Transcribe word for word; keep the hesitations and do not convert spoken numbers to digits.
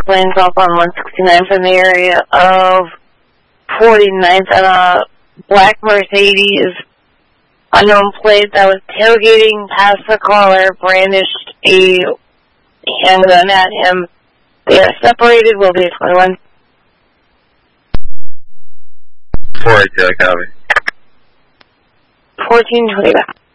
lanes off on one sixty-nine from the area of forty-ninth on a black Mercedes. Unknown plate that was tailgating past the caller, brandished a handgun at him. They are separated, will be twenty-one. four eight zero, copy. fourteen twenty-one.